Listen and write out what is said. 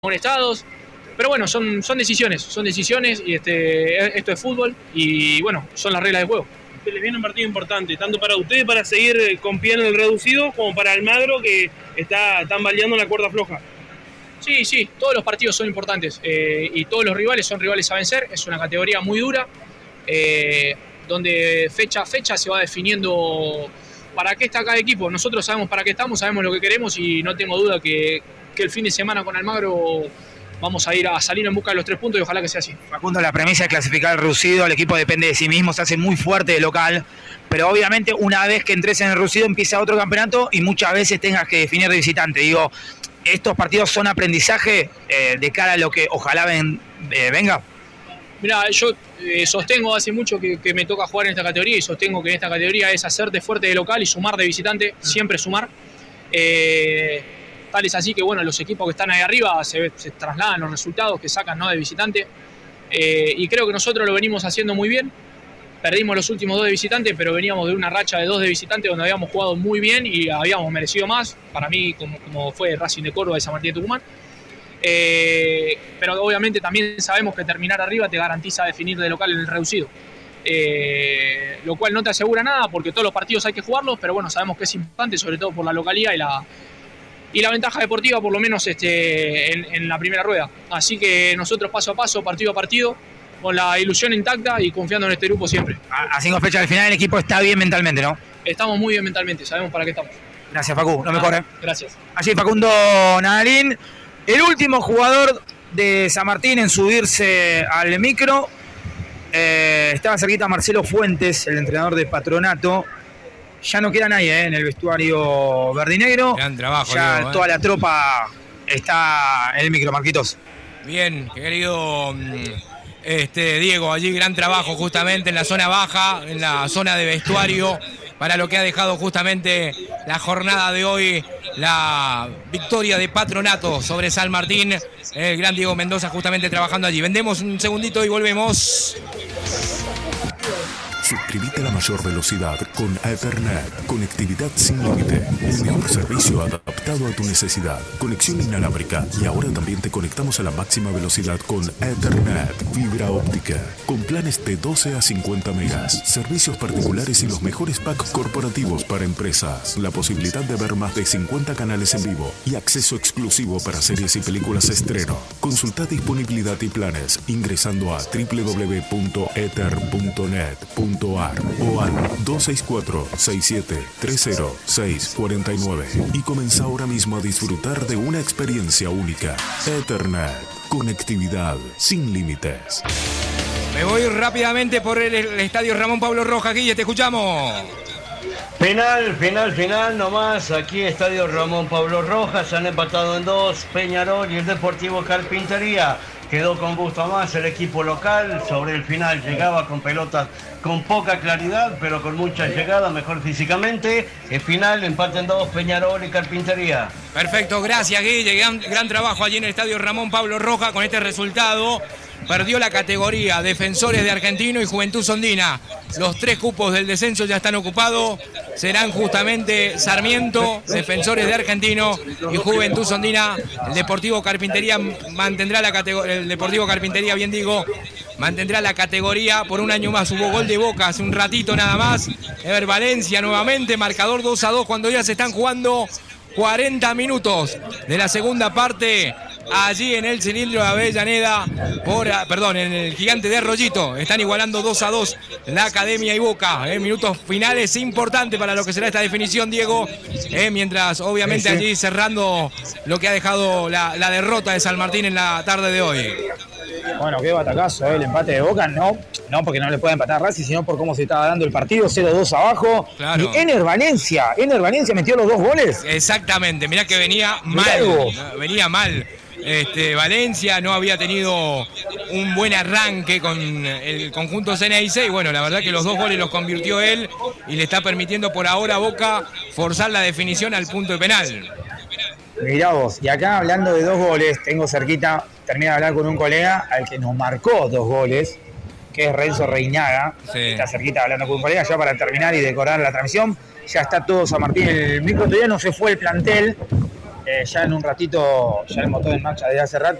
amonestados. Pero bueno, son decisiones y esto es fútbol y bueno, son las reglas del juego. Se les viene un partido importante, tanto para ustedes para seguir con pie en el reducido, como para Almagro que está tambaleando en la cuerda floja. Sí, todos los partidos son importantes y todos los rivales son rivales a vencer. Es una categoría muy dura, donde fecha a fecha se va definiendo para qué está cada equipo. Nosotros sabemos para qué estamos, sabemos lo que queremos y no tengo duda que el fin de semana con Almagro vamos a ir a salir en busca de los 3 puntos y ojalá que sea así. Facundo, la premisa de clasificar al reducido, el equipo depende de sí mismo, se hace muy fuerte de local, pero obviamente una vez que entres en el reducido empieza otro campeonato y muchas veces tengas que definir de visitante. Digo, ¿estos partidos son aprendizaje de cara a lo que ojalá venga? Mirá, yo sostengo hace mucho que me toca jugar en esta categoría y sostengo que en esta categoría es hacerte fuerte de local y sumar de visitante, siempre sumar. Tal es así que bueno, los equipos que están ahí arriba se trasladan los resultados que sacan, ¿no?, de visitante. Y creo que nosotros lo venimos haciendo muy bien. Perdimos los últimos 2 de visitante, pero veníamos de una racha de 2 de visitante donde habíamos jugado muy bien y habíamos merecido más. Para mí, como fue Racing de Córdoba y San Martín de Tucumán. Pero obviamente también sabemos que terminar arriba te garantiza definir de local en el reducido. Lo cual no te asegura nada porque todos los partidos hay que jugarlos, pero bueno, sabemos que es importante, sobre todo por la localidad y la ventaja deportiva, por lo menos en la primera rueda. Así que nosotros paso a paso, partido a partido, con la ilusión intacta y confiando en este grupo siempre. A 5 fechas del final el equipo está bien mentalmente, ¿no? Estamos muy bien mentalmente, sabemos para qué estamos. Gracias, Facu, no me corre. Gracias. Allí Facundo Nadalín, el último jugador de San Martín en subirse al micro. Estaba cerquita Marcelo Fuentes, el entrenador de Patronato. Ya no queda nadie en el vestuario verdinegro. Gran trabajo, ya Diego, toda la tropa está en el micro, Marquitos. Bien, querido Diego, allí gran trabajo justamente en la zona baja, en la zona de vestuario, para lo que ha dejado justamente la jornada de hoy, la victoria de Patronato sobre San Martín. El gran Diego Mendoza justamente trabajando allí. Vendemos un segundito y volvemos. Suscríbete a la mayor velocidad con Ethernet. Conectividad sin límite. El mejor servicio adaptado a tu necesidad. Conexión inalámbrica. Y ahora también te conectamos a la máxima velocidad con Ethernet. Fibra óptica. Con planes de 12 a 50 megas. Servicios particulares y los mejores packs corporativos para empresas. La posibilidad de ver más de 50 canales en vivo. Y acceso exclusivo para series y películas estreno. Consulta disponibilidad y planes ingresando a www.ether.net.ar o al 264-6730-649 y comienza ahora mismo a disfrutar de una experiencia única. Ethernet, conectividad sin límites. Me voy rápidamente por el estadio Ramón Pablo Rojas. Guille, te escuchamos. Final nomás. Aquí estadio Ramón Pablo Rojas. Han empatado en 2 Peñarol y el Deportivo Carpintería. Quedó con gusto más el equipo local. Sobre el final llegaba con pelotas con poca claridad, pero con mucha llegada, mejor físicamente. El final, empate en 2, Peñarol y Carpintería. Perfecto, gracias Guille. Gran trabajo allí en el estadio Ramón Pablo Rojas con este resultado. Perdió la categoría Defensores de Argentino y Juventud Sondina. Los 3 cupos del descenso ya están ocupados. Serán justamente Sarmiento, Defensores de Argentino y Juventud Sondina. El Deportivo Carpintería mantendrá la categoría. El Deportivo Carpintería, bien digo, mantendrá la categoría por un año más. Hubo gol de Boca hace un ratito nada más. Ever Valencia nuevamente, marcador 2-2 cuando ya se están jugando 40 minutos de la segunda parte. Allí en el cilindro de Avellaneda, en el Gigante de Arroyito, están igualando 2-2 la Academia y Boca. Minutos finales importantes para lo que será esta definición, Diego. Mientras, obviamente, sí. Allí cerrando lo que ha dejado la derrota de San Martín en la tarde de hoy. Bueno, qué batacazo, el empate de Boca, no porque no le pueda empatar a Racing, sino por cómo se estaba dando el partido, 0-2 abajo. Claro. Y Ener Valencia metió los 2 goles. Exactamente, mirá que venía mal. Valencia no había tenido un buen arranque con el conjunto Ceneice y bueno, la verdad que los 2 goles los convirtió él y le está permitiendo por ahora a Boca forzar la definición al punto de penal. Mirá vos, y acá hablando de 2 goles, tengo cerquita, terminé de hablar con un colega al que nos marcó 2 goles, que es Renzo Reinaga. Sí. Está cerquita hablando con un colega ya para terminar y decorar la transmisión. Ya está todo San Martín, el micro todavía no se fue el plantel. Ya en un ratito, ya el motor en marcha desde hace rato.